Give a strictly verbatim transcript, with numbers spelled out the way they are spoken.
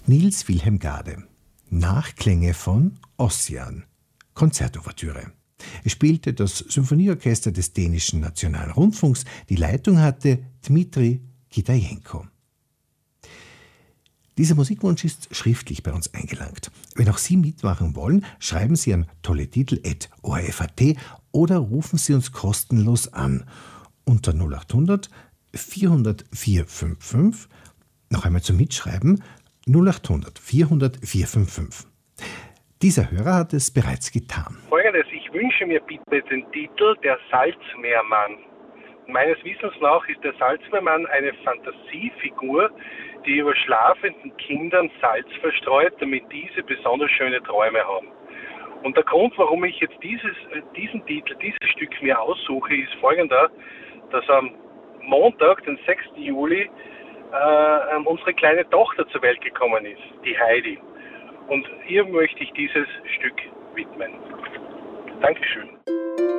Niels Wilhelm Gade. Nachklänge von Ossian. Konzertouvertüre. Es spielte das Symphonieorchester des dänischen Nationalrundfunks. Die Leitung hatte Dmitri Kitajenko. Dieser Musikwunsch ist schriftlich bei uns eingelangt. Wenn auch Sie mitmachen wollen, schreiben Sie an tolletitel at o r f punkt a t oder rufen Sie uns kostenlos an unter null acht hundert vierhundert vierhundertfünfundfünfzig. Noch einmal zum Mitschreiben null acht hundert vierhundert vierhundertfünfundfünfzig. Dieser Hörer hat es bereits getan. Folgendes, ich wünsche mir bitte den Titel Der Salzmeermann. Meines Wissens nach ist der Salzmeermann eine Fantasiefigur, die über schlafenden Kindern Salz verstreut, damit diese besonders schöne Träume haben. Und der Grund, warum ich jetzt dieses, diesen Titel, dieses Stück mir aussuche, ist folgender, dass am Montag, den sechsten Juli, äh, unsere kleine Tochter zur Welt gekommen ist, die Heidi. Und ihr möchte ich dieses Stück widmen. Dankeschön.